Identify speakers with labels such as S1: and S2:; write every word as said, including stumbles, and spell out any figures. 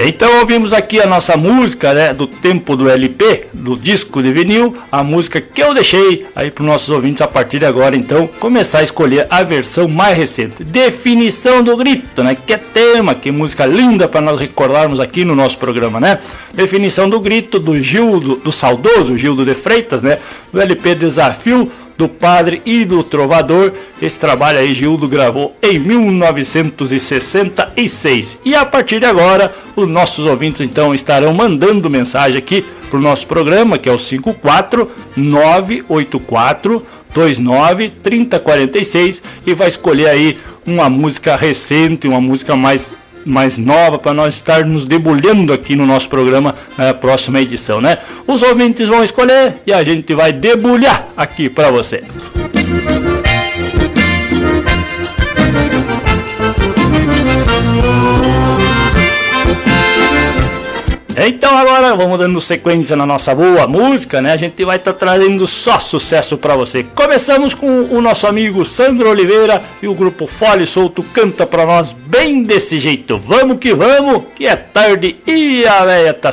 S1: Então ouvimos aqui a nossa música, né, do tempo do L P, do disco de vinil, a música que eu deixei aí para os nossos ouvintes a partir de agora, então, começar a escolher a versão mais recente. Definição do Grito, né, que é tema, que música linda para nós recordarmos aqui no nosso programa, né? Definição do Grito, do Gildo, do saudoso Gildo de Freitas, né, do L P Desafio do Padre e do Trovador. Esse trabalho aí Gildo gravou em mil novecentos e sessenta e seis. E a partir de agora, os nossos ouvintes então estarão mandando mensagem aqui para o nosso programa, que é o cinco quatro nove oito quatro dois nove três zero quatro seis, e vai escolher aí uma música recente, uma música mais mais nova para nós estarmos debulhando aqui no nosso programa na próxima edição, né? Os ouvintes vão escolher e a gente vai debulhar aqui para você. Então agora vamos dando sequência na nossa boa música, né? A gente vai estar tá trazendo só sucesso para você. Começamos com o nosso amigo Sandro Oliveira e o grupo Fole Solto canta para nós bem desse jeito. Vamos que vamos, que é tarde e a véia tá